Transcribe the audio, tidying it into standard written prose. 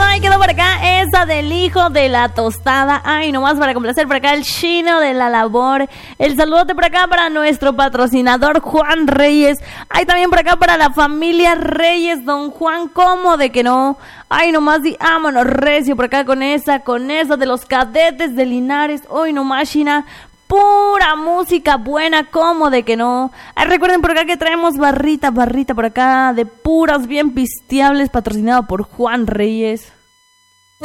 Ahí quedó por acá esa del hijo de la tostada. Ay, nomás para complacer por acá el chino de la labor. El saludote por acá para nuestro patrocinador Juan Reyes. Ay, también por acá para la familia Reyes, don Juan, ¿cómo de que no? Ay, nomás vámonos recio por acá con esa de los cadetes de Linares. Hoy nomás, China, pura música buena, ¿cómo de que no? Ay, recuerden por acá que traemos barrita por acá de puras bien pisteables, patrocinado por Juan Reyes.